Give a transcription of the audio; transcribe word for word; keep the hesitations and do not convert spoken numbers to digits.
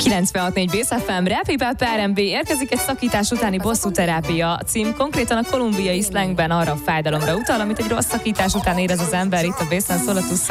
kilencvenhat négy Bész ef em, Rap Hip Hop er em bé, érkezik egy szakítás utáni bosszúterápia cím, konkrétan a kolumbiai szlengben arra a fájdalomra utal, amit egy rossz szakítás után érez az ember. Itt a Bészen szól a